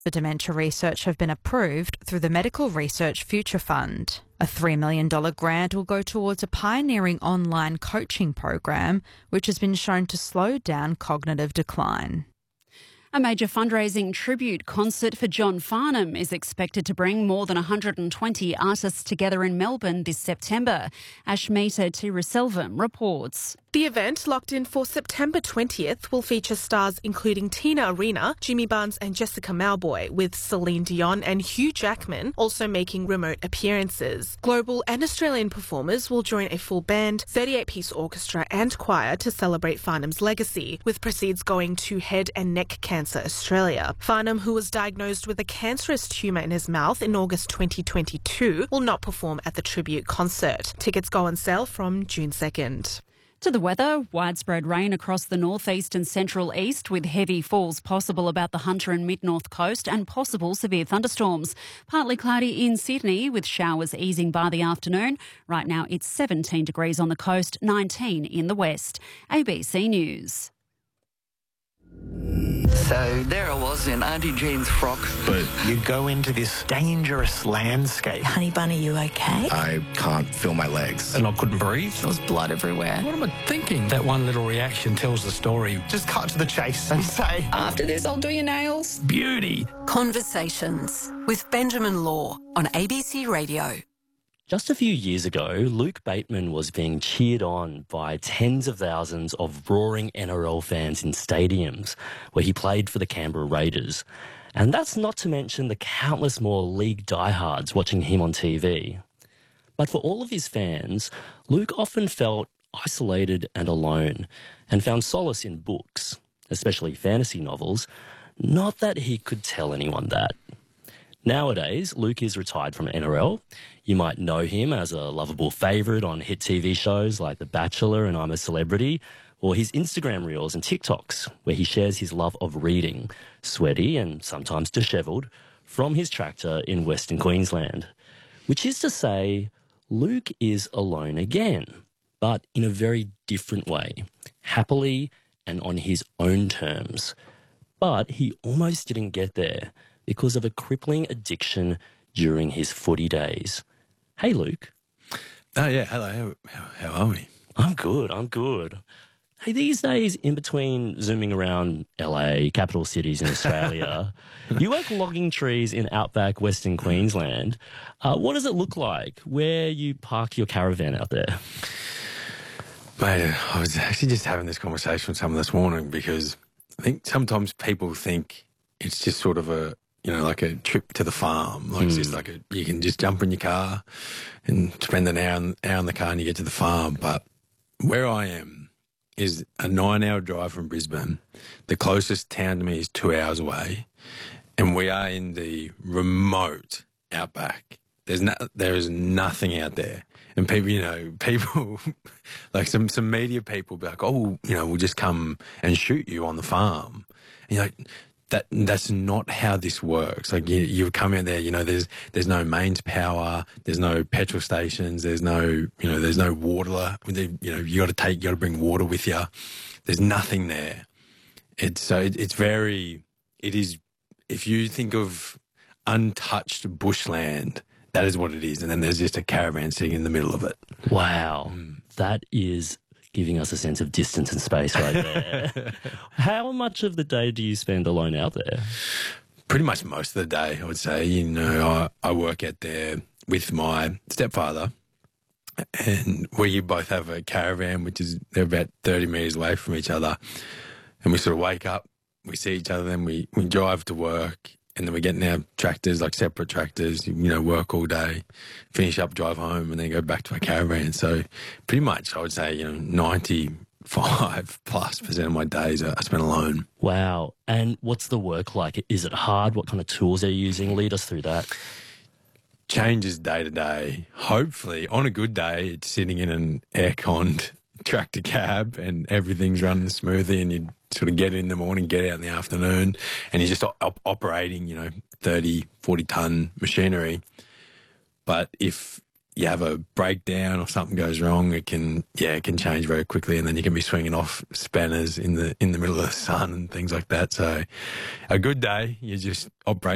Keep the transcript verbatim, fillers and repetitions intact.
The dementia research have been approved through the Medical Research Future Fund. A three million dollars grant will go towards a pioneering online coaching program, which has been shown to slow down cognitive decline. A major fundraising tribute concert for John Farnham is expected to bring more than one hundred twenty artists together in Melbourne this September. Ashmita Tiraselvam reports. The event, locked in for September twentieth, will feature stars including Tina Arena, Jimmy Barnes and Jessica Mauboy, with Celine Dion and Hugh Jackman also making remote appearances. Global and Australian performers will join a full band, thirty-eight piece orchestra and choir to celebrate Farnham's legacy, with proceeds going to Head and Neck Cancer Australia. Farnham, who was diagnosed with a cancerous tumour in his mouth in August twenty twenty-two, will not perform at the tribute concert. Tickets go on sale from June second. To the weather, widespread rain across the northeast and central east with heavy falls possible about the Hunter and mid-north coast and possible severe thunderstorms. Partly cloudy in Sydney with showers easing by the afternoon. Right now it's seventeen degrees on the coast, nineteen in the west. A B C News. So there I was in Auntie Jean's frock. But you go into this dangerous landscape. Honey Bunny, you okay? I can't feel my legs. And I couldn't breathe. There was blood everywhere. What am I thinking? That one little reaction tells the story. Just cut to the chase and say, After this, I'll do your nails. Beauty. Conversations with Benjamin Law on A B C Radio. Just a few years ago, Luke Bateman was being cheered on by tens of thousands of roaring N R L fans in stadiums where he played for the Canberra Raiders. And that's not to mention the countless more league diehards watching him on T V. But for all of his fans, Luke often felt isolated and alone and found solace in books, especially fantasy novels. Not that he could tell anyone that. Nowadays, Luke is retired from N R L. You might know him as a lovable favourite on hit T V shows like The Bachelor and I'm a Celebrity, or his Instagram reels and TikToks, where he shares his love of reading, sweaty and sometimes dishevelled, from his tractor in Western Queensland. Which is to say, Luke is alone again, but in a very different way, happily and on his own terms. But he almost didn't get there because of a crippling addiction during his footy days. Hey, Luke. Oh, yeah. Hello. How, how are we? I'm good. I'm good. Hey, these days, in between zooming around L A, capital cities in Australia, you work logging trees in outback Western Queensland. Uh, what does it look like where you park your caravan out there? Mate, I was actually just having this conversation with someone this morning because I think sometimes people think it's just sort of a, you know, like a trip to the farm. Like mm. It's just like a, you can just jump in your car and spend an hour, in, hour in the car and you get to the farm. But where I am is a nine-hour drive from Brisbane. The closest town to me is two hours away. And we are in the remote outback. There's no, there is nothing out there. And people, you know, people, like some, some media people be like, oh, you know, we'll just come and shoot you on the farm. And you're like, That that's not how this works. Like you, you come in there, you know, there's there's no mains power, there's no petrol stations, there's no, you know, there's no water. You know, you got to take, you got to bring water with you. There's nothing there. It's so it, it's very, it is. If you think of untouched bushland, that is what it is. And then there's just a caravan sitting in the middle of it. Wow, mm. That is giving us a sense of distance and space right there. How much of the day do you spend alone out there? Pretty much most of the day, I would say. You know, I, I work out there with my stepfather, and we both have a caravan, which is they're about thirty metres away from each other. And we sort of wake up, we see each other, then we, we drive to work, and then we get in our tractors, like separate tractors, you know, work all day, finish up, drive home, and then go back to our caravan. So pretty much, I would say, you know, ninety-five plus percent of my days are spent alone. Wow. And what's the work like? Is it hard? What kind of tools are you using? Lead us through that. Changes day to day. Hopefully, on a good day, it's sitting in an air-conned tractor cab and everything's running smoothly, and you sort of get in the morning, get out in the afternoon, and you're just op- operating, you know, thirty, forty ton machinery. But if you have a breakdown or something goes wrong, it can, yeah, it can change very quickly, and then you can be swinging off spanners in the in the middle of the sun and things like that. So a good day, you just operate